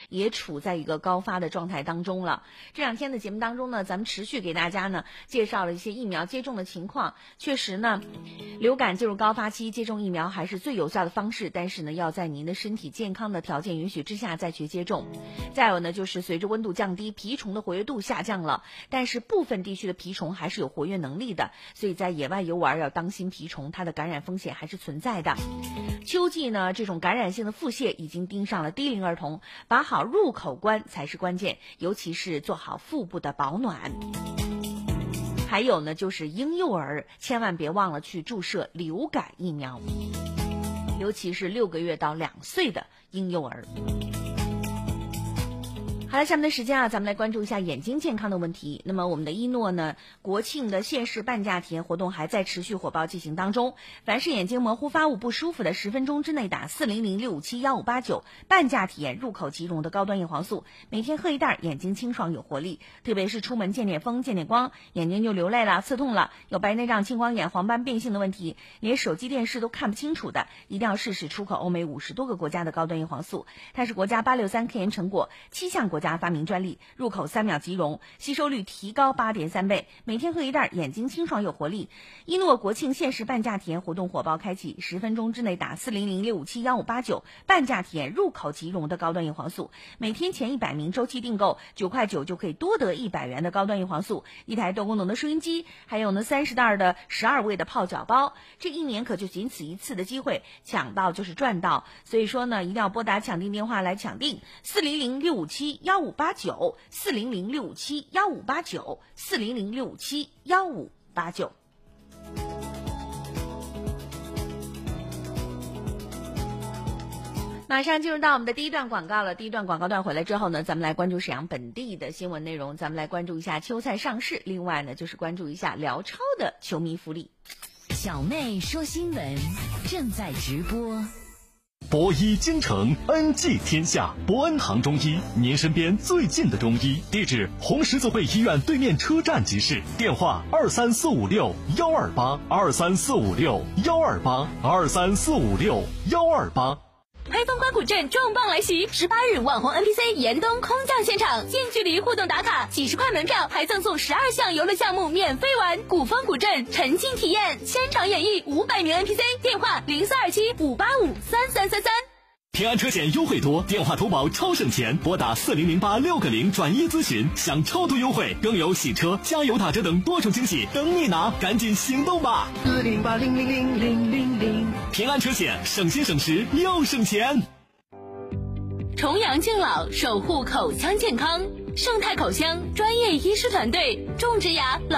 也处在一个高发的状态当中了。这2天的节目当中呢，咱们持续给大家呢介绍了一些疫苗接种的情况。确实呢，流感进入高发期，接种疫苗还是最有效的方式，但是呢，要在您的身体健康的条件允许之下再去接种。再有呢，就是随着温度降低，蜱虫的活跃度下降了，但是部分地区的蜱虫还是有活跃能力的，所以在野外游玩要当心蜱虫，它的感染风险还是存在的。秋季呢，这种感染性的腹泻已经盯上了低龄儿童，把好入口关才是关键，尤其是做好腹部的保暖。还有呢，就是婴幼儿千万别忘了去注射流感疫苗，尤其是6个月到2岁的婴幼儿。好了，下面的时间啊，咱们来关注一下眼睛健康的问题。那么我们的一诺呢，国庆的限时半价体验活动还在持续火爆进行当中。凡是眼睛模糊发物不舒服的，10分钟之内打400-657-1589，半价体验入口即溶的高端叶黄素，每天喝1袋，眼睛清爽有活力。特别是出门见点风见点光，眼睛就流泪了刺痛了，有白内障青光眼黄斑变性的问题，连手机电视都看不清楚的，一定要试试出口欧美50多个国家的高端叶黄素。它是国家863科研成果，7项国家发明专利，入口3秒即溶，吸收率提高8.3倍，每天喝1袋，眼睛清爽有活力。一诺国庆限时半价体验活动火爆开启，10分钟之内打400-657-1589，半价体验入口即溶的高端叶黄素，每天前100名周期订购9.9块就可以多得100元的高端叶黄素，一台多功能的收音机，还有呢30袋的12味的泡脚包。这1年可就仅此一次的机会，抢到就是赚到，所以说呢，一定要拨打抢订电话来抢订400-657-1589，400-657-1589，400-657-1589。马上进入到我们的第一段广告了。第一段广告段回来之后呢，咱们来关注沈阳本地的新闻内容，咱们来关注一下秋赛上市，另外呢就是关注一下辽超的球迷福利。 小妹说新闻正在直播。 博医京城，恩济天下。博恩堂中医，您身边最近的中医。地址：红十字会医院对面车站即市。电话：23456-128，23456-128，23456-128。 开封刮骨镇重磅来袭！18日网红 NPC 严冬空降现场，近距离互动打卡，几十块门票还赠送12项游乐项目免费玩。古风古镇沉浸体验，现场演绎500名 NPC。电话0427-585-3333。 平安车险优惠多，电话投保超省钱，拨打4008-6个0转1咨询，享超多优惠，更有洗车、加油打折等多重惊喜等你拿，赶紧行动吧！408000000。平安车险，省心省时又省钱。 重阳敬老，守护口腔健康，盛泰口腔专业医师团队，种植牙